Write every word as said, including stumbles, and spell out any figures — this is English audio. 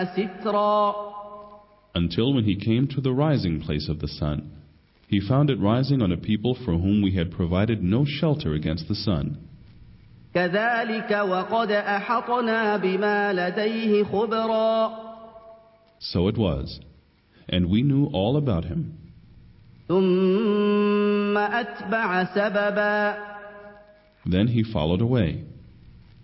سترا Until when he came to the rising place of the sun, he found it rising on a people for whom we had provided no shelter against the sun. كذلك وقد أحطنا بما لديه خبرا So it was, and we knew all about him. ثم أتبع سببا Then he followed away.